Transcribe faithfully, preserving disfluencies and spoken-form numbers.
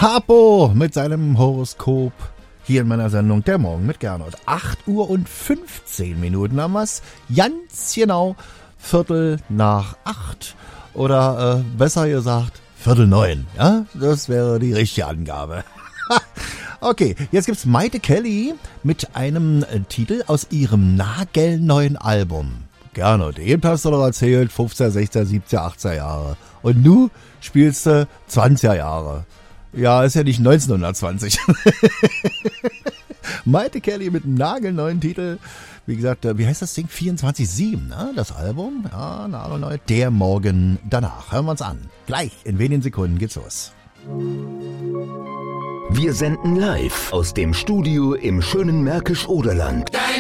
Harpo mit seinem Horoskop hier in meiner Sendung Der Morgen mit Gernot. acht Uhr und fünfzehn Minuten haben wir's. Ganz genau Viertel nach acht. Oder äh, besser gesagt Viertel neun. Ja, das wäre die richtige Angabe. Okay, jetzt gibt's Maite Kelly mit einem äh, Titel aus ihrem nagelneuen Album. Gernot, eben hast du doch erzählt, fünfzehn, sechzehn, siebzehn, achtzehn Jahre. Und nu spielst du zwanziger Jahre. Ja, ist ja nicht neunzehnhundertzwanzig. Maite Kelly mit einem nagelneuen Titel. Wie gesagt, wie heißt das Ding? vierundzwanzig sieben, ne? Das Album. Ja, nagelneu. Der Morgen danach. Hören wir uns an. Gleich, in wenigen Sekunden geht's los. Wir senden live aus dem Studio im schönen Märkisch-Oderland.